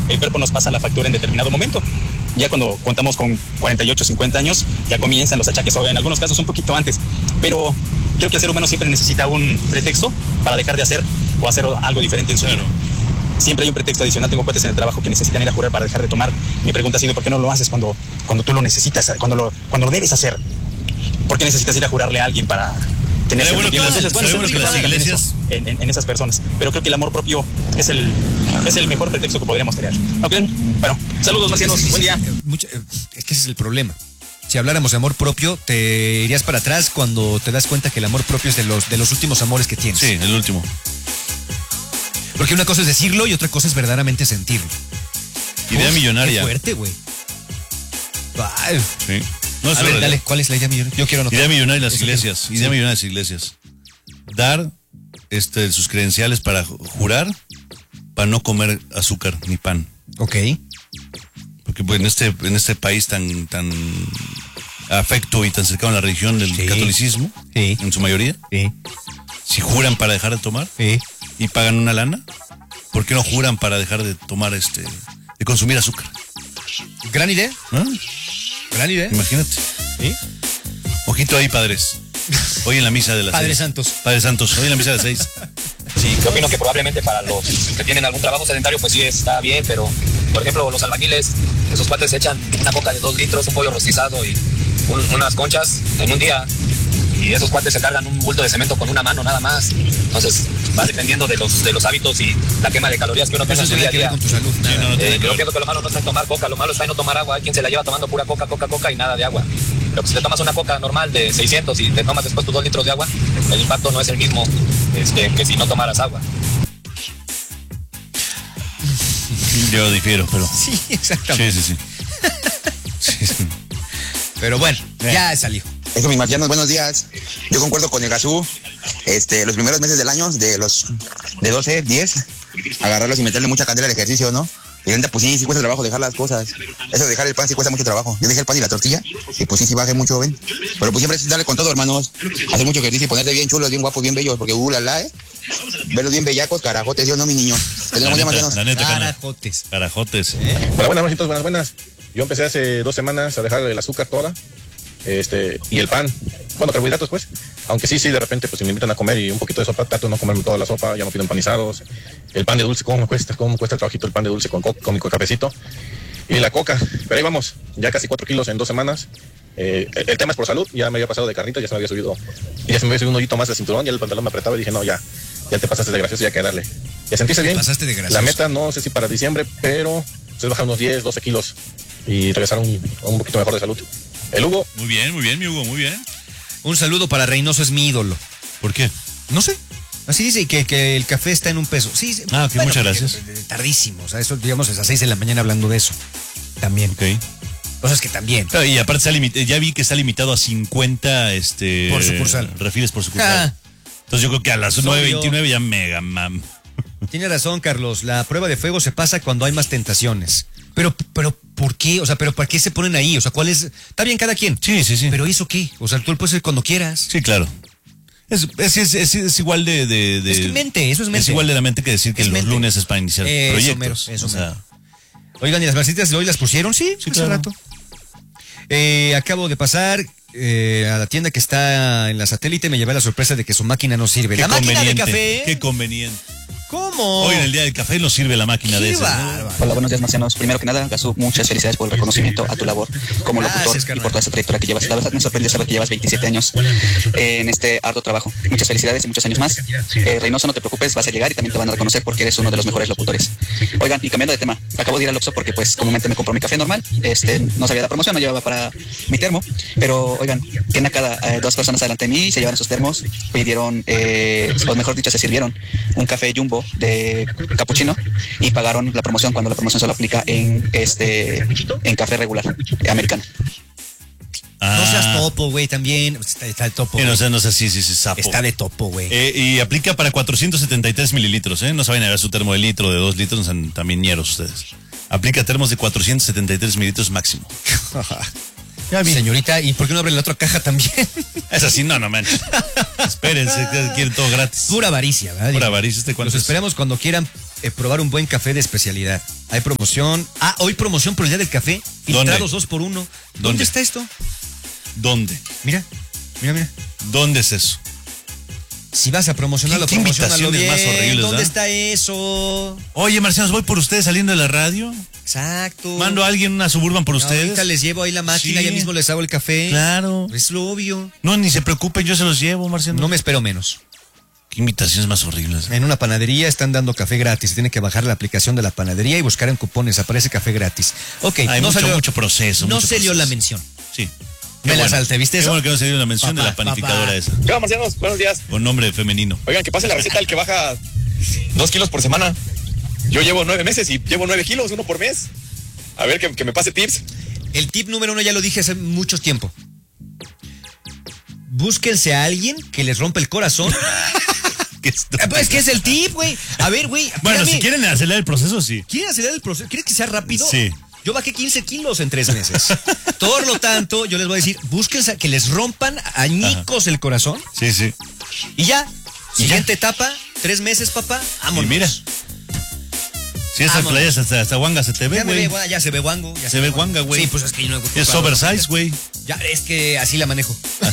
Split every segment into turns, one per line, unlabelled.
el cuerpo nos pasa la factura en determinado momento. Ya cuando contamos con 48, 50 años, ya comienzan los achaques, o en algunos casos un poquito antes. Pero creo que el ser humano siempre necesita un pretexto para dejar de hacer o hacer algo diferente en su vida. Siempre hay un pretexto adicional. Tengo cuates en el trabajo que necesitan ir a jurar para dejar de tomar. Mi pregunta ha sido, ¿por qué no lo haces cuando tú lo necesitas, cuando lo debes hacer? ¿Por qué necesitas ir a jurarle a alguien para tener
que las iglesias
en esas personas? Pero creo que el amor propio es el mejor pretexto que podríamos tener. ¿No creen? Bueno, saludos, marcianos. Buen día.
Es que ese es el problema. Si habláramos de amor propio, te irías para atrás cuando te das cuenta que el amor propio es de los últimos amores que tienes.
Sí, el último.
Porque una cosa es decirlo y otra cosa es verdaderamente sentirlo.
Idea millonaria.
Qué fuerte, güey.
Sí. No,
a ver, dale, ¿cuál es la idea millonaria? Yo quiero anotar.
Idea millonaria de las iglesias. Idea millonaria de las iglesias. Dar sus credenciales para jurar, para no comer azúcar ni pan.
Ok.
Porque pues, en este país tan afecto y tan cercano a la religión del catolicismo, en su mayoría, si juran para dejar de tomar y pagan una lana, ¿por qué no juran para dejar de tomar de consumir azúcar?
Gran idea.
¿Ah?
Gran idea.
Imagínate. Ojito ahí, padres. Hoy en la misa de las
Padres
6.
Santos.
Padres Santos, hoy en la misa de las 6.
Sí, yo opino que probablemente para los que tienen algún trabajo sedentario, pues sí está bien, pero por ejemplo los albañiles, esos cuates echan una coca de 2 litros, un pollo rostizado y unas conchas en un día, y esos cuates se cargan un bulto de cemento con una mano nada más. Entonces va dependiendo de los hábitos y la quema de calorías que uno tenga en su día a día.
Con tu salud.
Yo pienso que lo malo no está en tomar coca, lo malo está en no tomar agua. Hay quien se la lleva tomando pura coca y nada de agua. Pero si te tomas una coca normal de 600 y te tomas después tus 2 litros de agua, el impacto no es el mismo que si no tomaras agua.
Yo difiero, pero...
Sí, exactamente.
Sí.
Pero bueno, ya salió.
Eso, mis marcianos, buenos días. Yo concuerdo con el Gazú. Los primeros meses del año, de 12, 10, agarrarlos y meterle mucha candela al ejercicio, ¿no? Y ahorita, pues sí cuesta trabajo dejar las cosas. Eso de dejar el pan sí cuesta mucho trabajo. Yo dejé el pan y la tortilla, y pues sí bajé mucho, ven. Pero pues siempre es darle con todo, hermanos. Hacer mucho ejercicio y ponerte bien chulos, bien guapos, bien bellos, porque verlos bien bellacos, carajotes, yo no, mi niño. Tenemos ya marcianos.
Carajotes.
Buenas, marcitos, buenas. Yo empecé hace 2 semanas a dejar el azúcar toda, y el pan. Bueno, carbohidratos, pues. Aunque sí, de repente, pues si me invitan a comer y un poquito de sopa, trato de no comerme toda la sopa, ya no pido empanizados. El pan de dulce, ¿cómo me cuesta el trabajito el pan de dulce con mi cafecito? Y la coca, pero ahí vamos, ya casi 4 kilos en 2 semanas. El tema es por salud, ya me había pasado de carnita, ya se me había subido un hoyito más de cinturón, ya el pantalón me apretaba y dije, no, ya te pasaste de gracioso, ya hay que darle. Ya sentiste bien.
Pasaste de gracioso.
La meta, no sé si para diciembre, pero es bajar unos 10, 12 kilos y regresar un poquito mejor de salud. El Hugo.
Muy bien, mi Hugo, muy bien.
Un saludo para Reynoso, es mi ídolo.
¿Por qué?
No sé. Así dice que el café está en $1. Sí.
Ok, bueno, muchas gracias.
Tardísimo, o sea, eso digamos es a las 6 de la mañana hablando de eso. También.
Ok.
Cosas que también.
Claro, y aparte ya vi que está limitado a 50
por sucursal.
Refiles por sucursal. Entonces yo creo que a las 9:29 ya mega mam.
Tiene razón, Carlos. La prueba de fuego se pasa cuando hay más tentaciones. Pero, ¿por qué? O sea, ¿pero para qué se ponen ahí? O sea, ¿cuál es? Está bien cada quien.
Sí.
¿Pero eso qué? O sea, tú puedes ir cuando quieras.
Sí, claro. Es igual de...
Es que mente, eso es mente.
Es igual de la mente que decir que los lunes es para iniciar proyectos.
Eso mero. Oigan, ¿y las marcitas de hoy las pusieron? Sí, hace
claro.
rato. Acabo de pasar a la tienda que está en la Satélite, me llevé la sorpresa de que su máquina no sirve.
Qué
máquina de café.
Qué conveniente.
¿Cómo?
Hoy en el día del café no sirve la máquina de esas.
Hola, buenos días, marcianos. Primero que nada, Gazú, muchas felicidades por el reconocimiento a tu labor como locutor y por toda esa trayectoria que llevas. La verdad me sorprende saber que llevas 27 años en este arduo trabajo. Muchas felicidades y muchos años más. Reynoso, no te preocupes, vas a llegar y también te van a reconocer porque eres uno de los mejores locutores. Oigan, y cambiando de tema, acabo de ir al Oxxo porque pues comúnmente me compro mi café normal. No sabía la promoción, no llevaba para mi termo, pero oigan, que nacada, 2 personas adelante de mí se llevaron sus termos, pidieron, o mejor dicho, se sirvieron un café Jumbo de capuchino y pagaron la promoción cuando la promoción solo aplica en café regular americano.
No seas topo, güey, también. Está de topo.
No sé, sí, sapo.
Está de topo, güey.
Y aplica para 473 mililitros, ¿eh? No se vayan a ver su termo de litro, de 2 litros, no sean también ñeros ustedes. Aplica termos de 473 mililitros máximo.
Ya vi. Señorita, ¿y por qué no abre la otra caja también?
Es así, no manches. Espérense, quieren todo gratis.
Pura avaricia, ¿verdad?
Pura avaricia.
Los esperamos cuando quieran probar un buen café de especialidad. Hay promoción. Hoy promoción por el día del café. Filtrados 2x1. ¿Dónde está esto?
¿Dónde?
Mira.
¿Dónde es eso?
Si vas a promocionarlo, promocionalo bien.
Más horribles,
¿Dónde
¿verdad?
está eso?
Oye, marcianos, voy por ustedes saliendo de la radio.
Exacto.
Mando a alguien una Suburban por ustedes.
Ahorita les llevo ahí la máquina, ya mismo les hago el café.
Claro.
Es lo obvio.
No, ni se preocupen, yo se los llevo, marcianos.
No me espero menos.
Qué invitaciones más horribles.
En una panadería están dando café gratis. Tienen que bajar la aplicación de la panadería y buscar en cupones. Aparece café gratis. Ok,
hay mucho proceso.
No se dio la mención.
Sí.
Me la salté, ¿viste eso?
Qué bueno que no se dio la mención de la panificadora esa.
¿Qué va, marcianos? Buenos días.
Con nombre femenino.
Oigan, que pase la receta el que baja 2 kilos por semana. Yo llevo 9 meses y llevo 9 kilos, 1 por mes. A ver, que me pase tips.
El tip número 1 ya lo dije hace mucho tiempo. Búsquense a alguien que les rompa el corazón. Pues que es el tip, güey. A ver, güey.
Bueno, si quieren acelerar el proceso, sí.
¿Quieren acelerar el proceso? ¿Quieres que sea rápido?
Sí.
Yo bajé 15 kilos en 3 meses. Por lo tanto, yo les voy a decir, búsquense que les rompan añicos el corazón.
Sí, sí.
Y ya. Siguiente etapa, 3 meses, papá. Vámonos.
Y mira. Si esas playas hasta guanga se te ve, güey.
Ya se ve guango.
Se ve guanga, güey.
Sí, pues es que yo no...
Es oversize, güey.
Ya, es que así la manejo.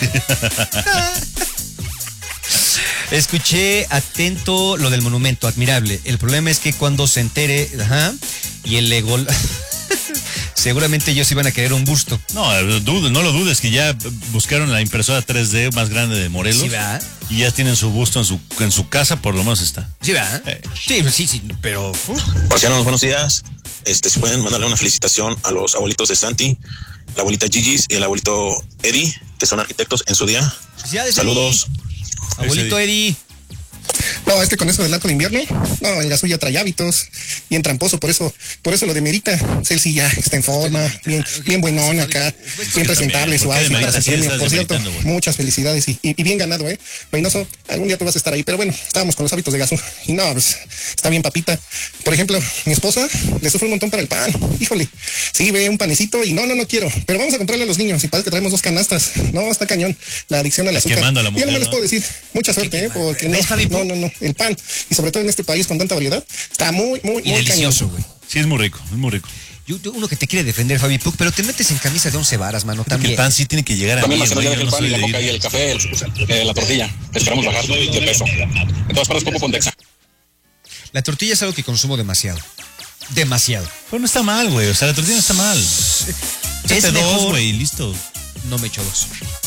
Escuché atento lo del monumento, admirable. El problema es que cuando se entere, y el ego... Seguramente ellos iban a querer un busto.
No lo dudes, que ya buscaron la impresora 3D más grande de Morelos.
Sí, ¿verdad?
Y ya tienen su busto en su casa, por lo menos está.
Sí, ¿verdad? Sí, pero...
Marcianos, buenos días. Si pueden mandarle una felicitación a los abuelitos de Santi, la abuelita Gigi's y el abuelito Eddie, que son arquitectos en su día. Saludos.
Abuelito Eddie.
No, es que con eso del arco de invierno, no, en la suya trae hábitos, bien tramposo, por eso lo demerita. Él sí ya está en forma, bien buenón acá, bien presentable, suave, para su premio. Por cierto, muchas felicidades y bien ganado, Reynoso, algún día tú vas a estar ahí, pero bueno, estábamos con los hábitos de Gasú y no, pues está bien papita. Por ejemplo, mi esposa le sufre un montón para el pan, híjole, sí, ve un panecito y no quiero, pero vamos a comprarle a los niños y parece que traemos 2 canastas. No, está cañón, la adicción al azúcar. Y algo les puedo decir, mucha suerte, porque no, el pan, y sobre todo en este país con tanta variedad, está muy
delicioso, güey.
Sí, es muy rico, es muy rico.
Uno que te quiere defender, Fabi Puc, pero te metes en camisa de 11 varas, mano, también.
El pan sí tiene que llegar a
También
mí,
más
güey,
el pan y la coca y el café, la tortilla. Esperamos bajar de peso. En todas partes, poco Pontexa.
La tortilla es algo que consumo demasiado. Demasiado.
Pues no está mal, güey. O sea, la tortilla no está mal.
Es mejor,
2, güey, listo.
No me echo 2.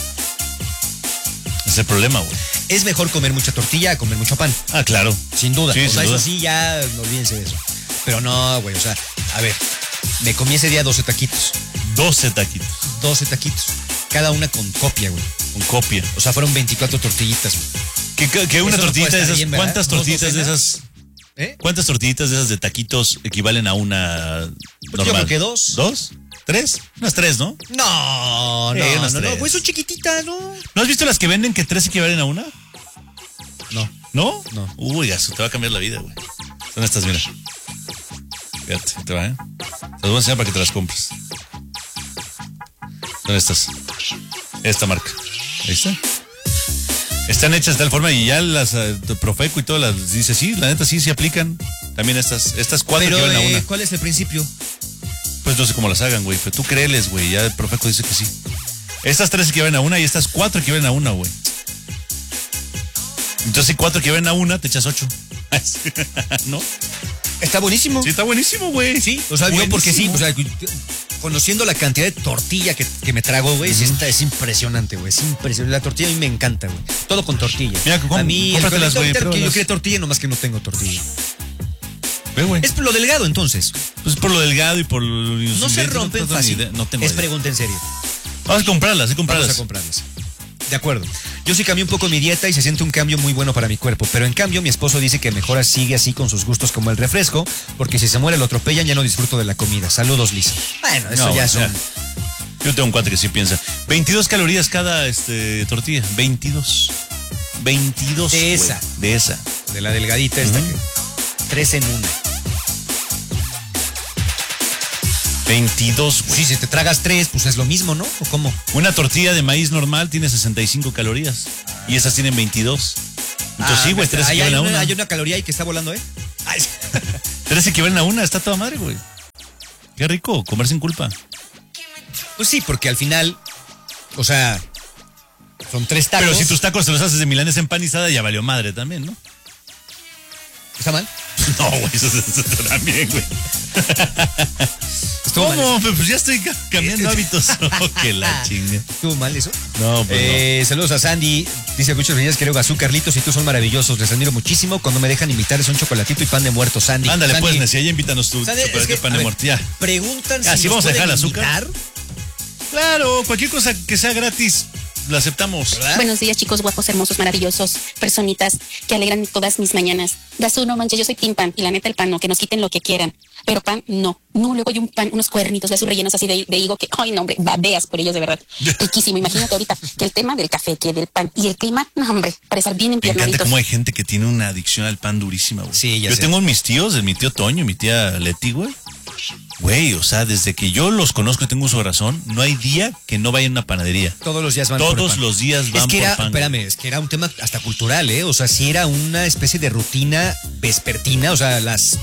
Es el problema, güey.
Es mejor comer mucha tortilla a comer mucho pan.
Ah, claro.
Sin duda.
Sí,
o sea,
sin duda.
eso sí, ya no olvídense de eso. Pero no, güey, o sea, a ver, me comí ese día 12 taquitos.
12 taquitos.
12 taquitos. Cada una con copia, güey.
Con copia.
O sea, fueron 24 tortillitas, güey.
Que una
Eso no
tortillita
puede
de
estar
esas.
bien, ¿verdad?
¿Cuántas tortillitas de esas? ¿Cuántas tortillitas de esas de taquitos equivalen a una normal?
Yo creo que 2.
¿2? ¿3? Unas 3, ¿no?
No, pues son chiquititas, ¿no?
¿No has visto las que venden que 3 equivalen a una?
No.
¿No?
No.
Uy, eso te va a cambiar la vida, güey. Son estas, mira. Fíjate, te va, Te las voy a enseñar para que te las compres. Son estas. Esta marca. Ahí está. Están hechas de tal forma y ya las Profeco y todas las dice, sí, la neta sí se aplican. También estas 4 equivalen a una.
¿Cuál es el principio?
Pues no sé cómo las hagan, güey, pero tú créeles, güey, ya el Profeco dice que sí. Estas 3 equivalen a una y estas 4 equivalen a una, güey. Entonces si 4 equivalen a una, te echas 8. ¿No?
Está buenísimo.
Sí, está buenísimo, güey.
Sí, o sea, yo porque sí, o sea, conociendo la cantidad de tortilla que me trago, güey, sí es impresionante, güey. Es impresionante. La tortilla a mí me encanta, güey. Todo con tortilla.
Mira,
a mí,
cómpratelas, güey.
Yo quiero tortilla, nomás que no tengo tortilla.
Ve, güey.
Es por lo delgado, entonces.
Pues por lo delgado y por los
no se rompen fácil.
No tengo
es
idea.
pregunta en serio.
Vamos a comprarlas,
Vamos a comprarlas. De acuerdo. Yo sí cambié un poco mi dieta y se siente un cambio muy bueno para mi cuerpo. Pero en cambio mi esposo dice que mejor sigue así con sus gustos como el refresco, porque si se muere lo atropellan, ya no disfruto de la comida. Saludos, Lisa. Bueno, eso no, ya son...
Yo tengo un cuate que sí piensa. 22 calorías cada tortilla. 22. 22.
De esa.
Wey, de esa.
De la delgadita esta que... 3 en 1.
22, güey.
Sí, si te tragas 3, pues es lo mismo, ¿no? ¿O cómo?
Una tortilla de maíz normal tiene 65 calorías. Y esas tienen 22. Entonces sí, güey, 3 equivalen a una.
Hay una caloría ahí que está volando, ¿eh? Ay.
3 equivalen a una, está toda madre, güey. Qué rico, comer sin culpa.
Pues sí, porque al final, o sea, son 3 tacos.
Pero si tus tacos te los haces de milanesa empanizada, ya valió madre también, ¿no?
¿Está mal?
No, güey, eso también, güey. ¿Cómo? Pues ya estoy cambiando hábitos. Que la chinga.
¿Estuvo mal eso?
No, pues no.
Saludos a Sandy. Dice muchos días que Gazú, Carlitos y tú son maravillosos. Les admiro muchísimo. Cuando me dejan invitarles un chocolatito y pan de muerto, Sandy.
Ándale,
Sandy,
pues, Nessie, ahí invítanos tu chocolate y pan de muerto. Ya.
Preguntan
si
nos
vamos a dejar el
pueden
azúcar.
invitar.
Claro, cualquier cosa que sea gratis, la aceptamos.
¿Verdad? Buenos días, chicos guapos, hermosos, maravillosos, personitas que alegran todas mis mañanas. Gazú, no manches, yo soy Team Pan, y la neta el pan no, que nos quiten lo que quieran. Pero pan, no. No, luego hay un pan, unos cuernitos, Gazú, rellenos así de higo que, ay, no, hombre, babeas por ellos, de verdad. Riquísimo. Imagínate ahorita que el tema del café, que del pan y el clima, no, hombre, para estar bien
Me
empiernaditos.
encanta cómo hay gente que tiene una adicción al pan durísima, güey.
Sí, ya
Yo
sé.
tengo mis tíos, mi tío Toño y mi tía Leti, güey. Güey, o sea, desde que yo los conozco y tengo uso de razón, no hay día que no vaya a una panadería.
Todos los días van por
Todos
pan.
los días van
Es que
por
era,
pan.
espérame, es que era un tema hasta cultural, ¿eh? O sea, sí era una especie de rutina vespertina, o sea, las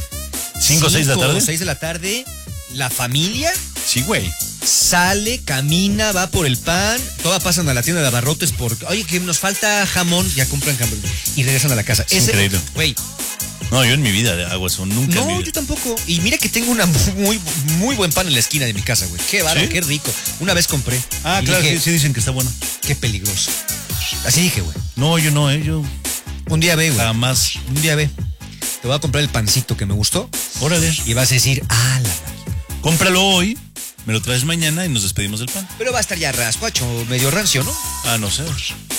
5 o 6 de la tarde.
6 de la tarde, la familia
Sí, güey.
sale, camina, va por el pan, todas pasan a la tienda de abarrotes porque, oye, que nos falta jamón, ya compran jamón y regresan a la casa.
Es increíble.
Güey,
No, yo en mi vida hago eso, nunca en mi
no,
vida.
yo tampoco. Y mira que tengo una muy buen pan en la esquina de mi casa, güey. Qué bárbaro,
¿Sí?
qué rico. Una vez compré.
Ah,
y
claro,
dije,
sí dicen que está bueno.
qué peligroso. Así dije, güey.
No, yo no, yo
Un día ve, güey.
jamás.
Un día ve. Te voy a comprar el pancito que me gustó
Órale.
y vas a decir,
Cómpralo hoy, me lo traes mañana y nos despedimos del pan.
pero va a estar ya rascuacho, medio rancio, ¿no?
Ah, no sé.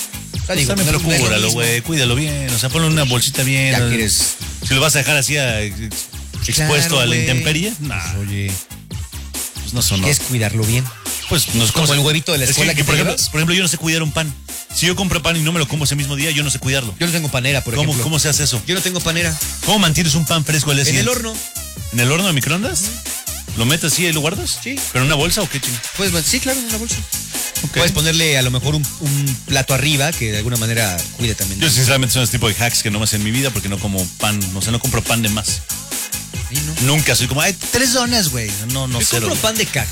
O sea, digo,
Pero
no es lo
cúbralo,
mismo.
güey, cuídalo bien. O sea, ponlo en una bolsita bien.
Ya quieres.
Si lo vas a dejar así expuesto
Claro,
a la
güey.
intemperie, nah,
Oye,
pues no sonó.
¿qué es cuidarlo bien?
Pues no es
Como el huevito de la
Es
escuela que
por
te
ejemplo,
llevas.
por ejemplo, yo no sé cuidar un pan. Si yo compro pan y no me lo como ese mismo día, yo no sé cuidarlo.
Yo no tengo panera, por ejemplo.
¿Cómo se hace eso?
Yo no tengo panera.
¿Cómo mantienes un pan fresco al día
En el
siguiente?
horno.
¿En el horno de microondas? ¿Lo metes así y lo guardas?
Sí.
¿Pero en una bolsa o qué ching?
Pues sí, claro, en una bolsa.
Ok.
Puedes ponerle a lo mejor un plato arriba que de alguna manera cuide también.
Yo sinceramente son ese tipo de hacks que no me hacen en mi vida porque no como pan, o sea, no compro pan de más.
Sí, ¿no?
Nunca soy como, ay, 3 donas, güey. No,
Yo
cero.
compro pan de caja.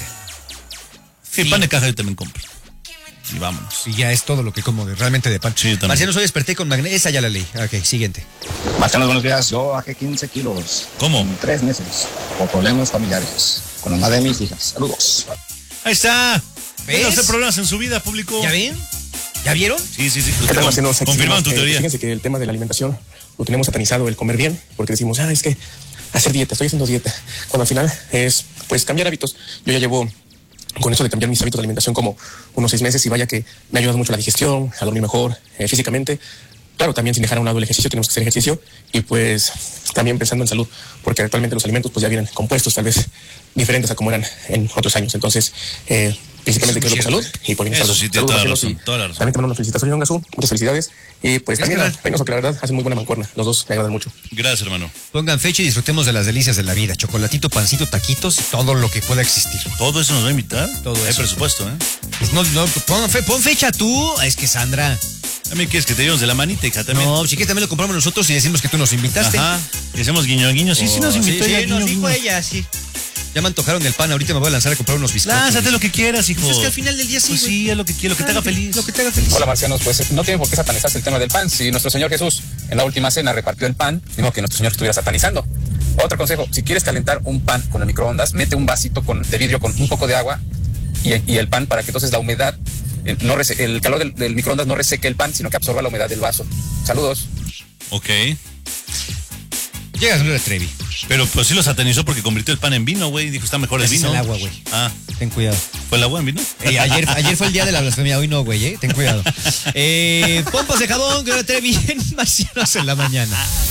Sí, pan de caja yo también compro. Y vámonos.
Y ya es todo lo que como realmente de pan.
Sí, yo también.
Marciano, soy desperté con magnesia. Esa ya la leí. Ok, siguiente.
Marciano, buenos días. Yo bajé 15 kilos.
¿Cómo?
En 3 meses. Por problemas familiares. Con la madre de mis hijas. Saludos.
Ahí está.
¿Ves?
No hacer problemas en su vida, público.
¿Ya ven? ¿Ya vieron?
Sí.
¿Qué tal, Marcianos? Aquí
Confirman tu
seguimos.
teoría.
Fíjense que el tema de la alimentación lo tenemos satanizado, el comer bien, porque decimos, es que hacer dieta, estoy haciendo dieta, cuando al final es, pues, cambiar hábitos. Yo ya llevo con eso de cambiar mis hábitos de alimentación como unos 6 meses y vaya que me ha ayudado mucho la digestión, a dormir mejor, físicamente. Claro, también sin dejar a un lado el ejercicio, tenemos que hacer ejercicio y pues también pensando en salud, porque actualmente los alimentos pues ya vienen compuestos tal vez diferentes a como eran en otros años. Entonces, principalmente quiero salud y por bien
Eso
salud.
sí, tiene toda la
Marcianos,
razón,
y
toda la razón.
También te mando una felicitación, Gazú, muchas felicidades. Y pues también a
carnal.
Peñoso, que la verdad hacen muy buena mancuerna. Los dos me agradan mucho.
Gracias, hermano.
Pongan fecha y disfrutemos de las delicias de la vida. Chocolatito, pancito, taquitos, todo lo que pueda existir.
¿Todo eso nos va a invitar?
Todo
Hay
eso.
presupuesto, ¿eh?
Pues no, pon fecha tú. Es que Sandra.
A mí quieres que te llevemos de la manita, hija, también.
No, si quieres también lo compramos nosotros y decimos que tú nos invitaste.
Ajá. Y hacemos guiño, guiño. Sí, nos invitó ella,
nos
guiño,
dijo
guiño.
ella, sí. Ya me antojaron el pan, ahorita me voy a lanzar a comprar unos bizcochos.
Lánzate lo que quieras, hijo.
Pues es que al final del día sí,
Pues
güey.
sí, es lo que quiero, lo que te haga feliz.
Lo que te haga feliz.
Hola, marcianos, pues no tiene por qué satanizarse el tema del pan. Si nuestro Señor Jesús en la última cena repartió el pan, digo que nuestro Señor estuviera satanizando. Otro consejo, si quieres calentar un pan con el microondas, mete un vasito de vidrio con un poco de agua y el pan para que entonces la humedad, el calor del microondas no reseque el pan, sino que absorba la humedad del vaso. Saludos.
Ok.
Llegas, Gloria Trevi.
Pero pues sí lo satanizó porque convirtió el pan en vino, güey. Dijo, está mejor el
Ese es
vino.
el agua, güey.
Ah,
Ten cuidado.
¿fue el agua en vino?
Ayer fue el día de la blasfemia, hoy no, güey, ten cuidado. Pompas de jabón, Gloria Trevi en Marcianos en la mañana.